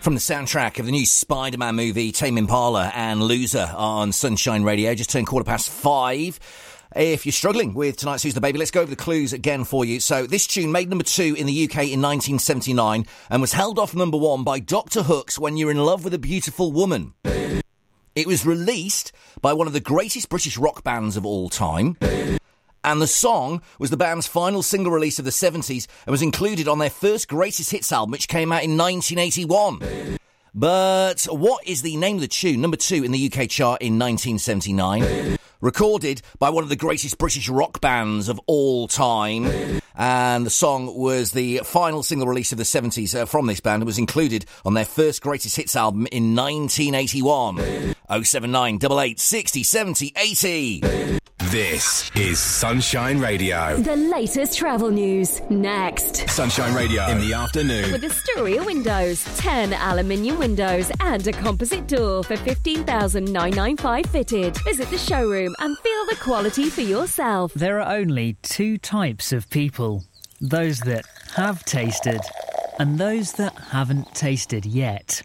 From the soundtrack of the new Spider-Man movie, Tame Impala and Loser on Sunshine Radio. Just turned 5:15. If you're struggling with tonight's Who's the Baby, let's go over the clues again for you. So this tune made number 2 in the UK in 1979 and was held off number 1 by Dr. Hook's When You're in Love with a Beautiful Woman. It was released by one of the greatest British rock bands of all time. And the song was the band's final single release of the 70s and was included on their first Greatest Hits album, which came out in 1981. But what is the name of the tune, number 2 in the UK chart in 1979? Recorded by one of the greatest British rock bands of all time. And the song was the final single release of the 70s from this band. It was included on their first Greatest Hits album in 1981. 079 88 60 70 80. This is Sunshine Radio. The latest travel news, next. Sunshine Radio in the afternoon. With Astoria Windows, 10 aluminium windows and a composite door for $15,995 fitted. Visit the showroom and feel the quality for yourself. There are only 2 types of people. Those that have tasted and those that haven't tasted yet.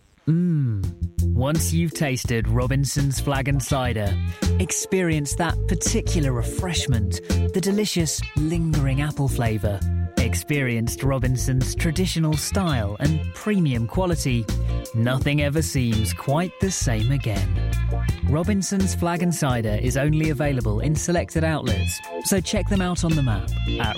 Once you've tasted Robinson's Flag and Cider, experience that particular refreshment, the delicious, lingering apple flavour. Experienced Robinson's traditional style and premium quality. Nothing ever seems quite the same again. Robinson's Flag and Cider is only available in selected outlets, so check them out on the map at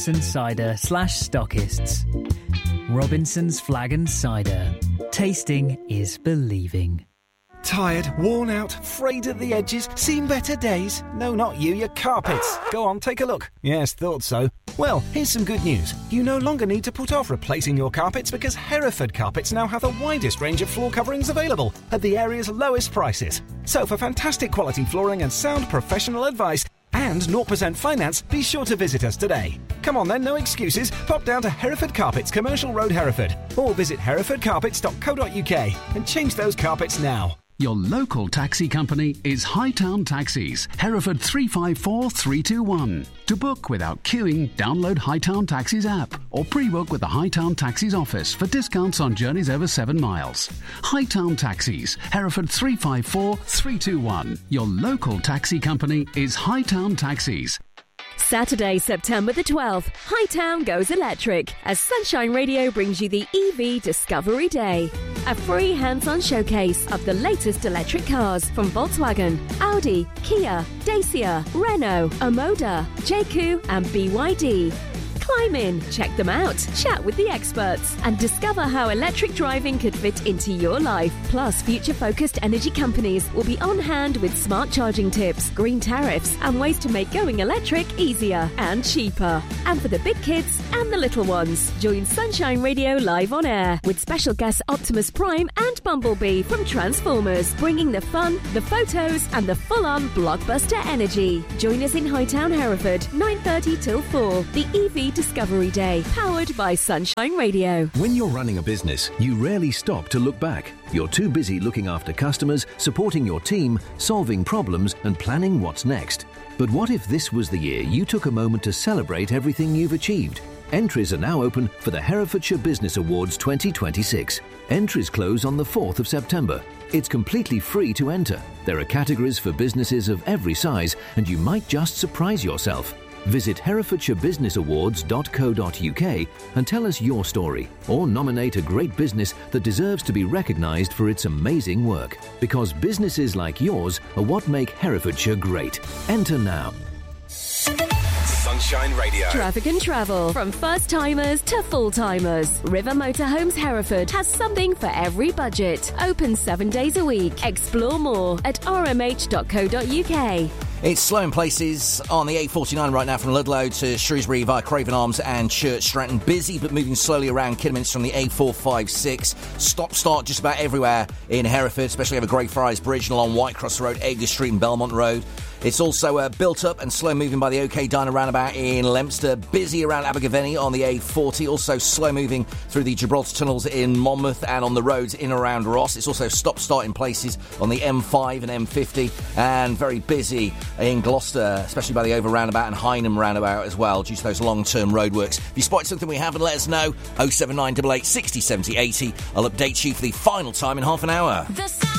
robinsoncider/stockists. Robinson's Flag and Cider. Tasting is believing. Tired, worn out, frayed at the edges, seen better days? No, not you, your carpets. Go on, take a look. Yes, thought so. Well, here's some good news. You no longer need to put off replacing your carpets because Hereford Carpets now have the widest range of floor coverings available at the area's lowest prices. So for fantastic quality flooring and sound professional advice and 0% finance, be sure to visit us today. Come on then, no excuses. Pop down to Hereford Carpets, Commercial Road, Hereford, or visit herefordcarpets.co.uk and change those carpets now. Your local taxi company is Hightown Taxis, Hereford 354321. To book without queuing, download Hightown Taxis app or pre-book with the Hightown Taxis office for discounts on journeys over 7 miles. Hightown Taxis, Hereford 354321. Your local taxi company is Hightown Taxis. Saturday, September the 12th, Hightown goes electric as Sunshine Radio brings you the EV Discovery Day. A free hands-on showcase of the latest electric cars from Volkswagen, Audi, Kia, Dacia, Renault, Omoda, JQ and BYD. Climb in, check them out, chat with the experts and discover how electric driving could fit into your life. Plus, future-focused energy companies will be on hand with smart charging tips, green tariffs and ways to make going electric easier and cheaper. And for the big kids and the little ones, join Sunshine Radio live on air with special guests Optimus Prime and Bumblebee from Transformers, bringing the fun, the photos and the full-on blockbuster energy. Join us in Hightown, Hereford, 9:30 till 4, the EV Discovery Day, powered by Sunshine Radio. When you're running a business, you rarely stop to look back. You're too busy looking after customers, supporting your team, solving problems, and planning what's next. But what if this was the year you took a moment to celebrate everything you've achieved? Entries are now open for the Herefordshire Business Awards 2026. Entries close on the 4th of September. It's completely free to enter. There are categories for businesses of every size, and you might just surprise yourself. Visit HerefordShireBusinessAwards.co.uk and tell us your story, or nominate a great business that deserves to be recognised for its amazing work. Because businesses like yours are what make Herefordshire great. Enter now. Sunshine Radio. Traffic and travel, from first-timers to full-timers. River Motorhomes Hereford has something for every budget. Open 7 days a week. Explore more at rmh.co.uk. It's slow in places on the A49 right now from Ludlow to Shrewsbury via Craven Arms and Church Stratton. Busy but moving slowly around Kidderminster from the A456. Stop-start just about everywhere in Hereford, especially over Greyfriars Bridge and along Whitecross Road, Edgar Street and Belmont Road. It's also built up and slow moving by the OK Diner roundabout in Leominster. Busy around Abergavenny on the A40. Also slow moving through the Gibraltar tunnels in Monmouth and on the roads in and around Ross. It's also stop-start in places on the M5 and M50, and very busy in Gloucester, especially by the Over roundabout and Hynham roundabout as well, due to those long-term roadworks. If you spotted something we haven't, let us know. 07988 60 70 80. I'll update you for the final time in half an hour.